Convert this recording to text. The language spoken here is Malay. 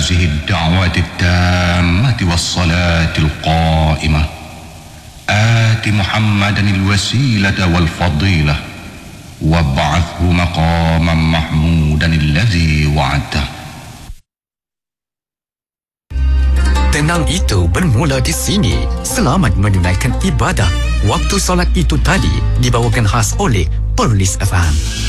هذه الدعوة التامة والصلاة القائمة آت محمدا الوسيلة والفضيلة وابعثه مقاما محمودا الذي وعدته. Tenang itu bermula di sini. Selamat menunaikan ibadah. Waktu solat itu tadi dibawakan khas oleh Perlis FM.